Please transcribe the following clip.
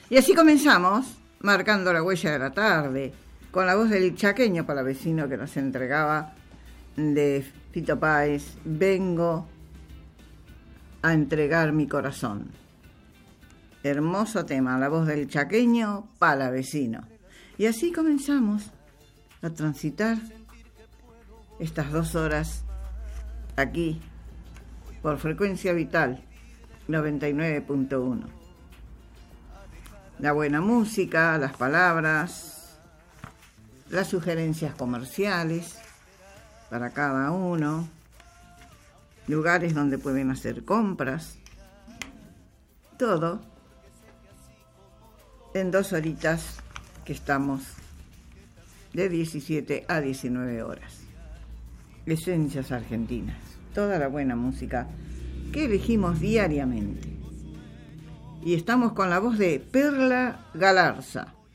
Y así comenzamos, marcando la huella de la tarde, con la voz del chaqueño palavecino que nos entregaba de Fito Páez, vengo a entregar mi corazón. Hermoso tema, la voz del chaqueño palavecino. Y así comenzamos a transitar estas 2 horas aquí por Frecuencia Vital 99.1. La buena música, las palabras, las sugerencias comerciales para cada uno, lugares donde pueden hacer compras, todo en 2 horitas que estamos de 17 a 19 horas. Esencias argentinas, toda la buena música que elegimos diariamente. Y estamos con la voz de Perla Galarza.